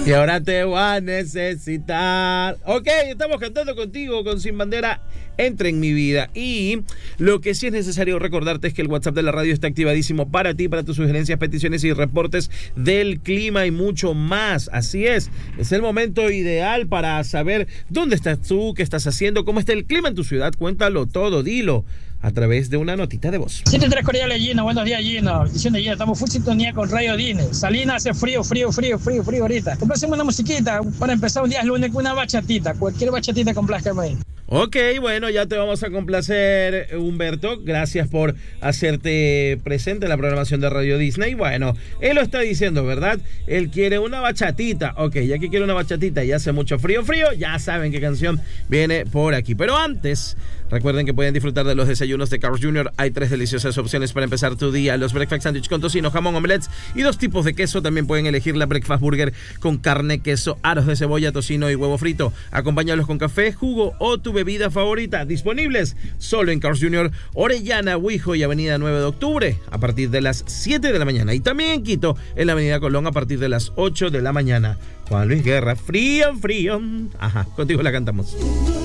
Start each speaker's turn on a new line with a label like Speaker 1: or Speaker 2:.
Speaker 1: Y ahora te voy a necesitar. Ok, estamos cantando contigo con Sin Bandera. Entra en mi vida. Y lo que sí es necesario recordarte es que el WhatsApp de la radio está activadísimo para ti, para tus sugerencias, peticiones y reportes del clima y mucho más. Así es el momento ideal para saber dónde estás tú, qué estás haciendo, cómo está el clima en tu ciudad. Cuéntalo todo, dilo a través de una notita de voz.
Speaker 2: 73 cordiales, Gino. Buenos días, Gino. Diciendo Gino, estamos full sintonía con Radio Dine. Salinas hace frío ahorita. Compáseme una musiquita para empezar un día es lunes con una bachatita. Cualquier bachatita complázcame ahí.
Speaker 1: Ok, bueno, ya te vamos a complacer, Humberto. Gracias por hacerte presente en la programación de Radio Disney. Bueno, él lo está diciendo, ¿verdad? Él quiere una bachatita. Ok, ya que quiere una bachatita y hace mucho frío, ya saben qué canción viene por aquí. Pero antes, recuerden que pueden disfrutar de los desayunos de Carl's Jr. Hay 3 deliciosas opciones para empezar tu día. Los breakfast sandwich con tocino, jamón, omelets y 2 tipos de queso. También pueden elegir la breakfast burger con carne, queso, aros de cebolla, tocino y huevo frito. Acompáñalos con café, jugo o tu bebida favorita. Disponibles solo en Carl's Jr., Orellana, Huijo y Avenida 9 de Octubre a partir de las 7 de la mañana. Y también en Quito, en la Avenida Colón a partir de las 8 de la mañana. Juan Luis Guerra, frío. Ajá, contigo la cantamos.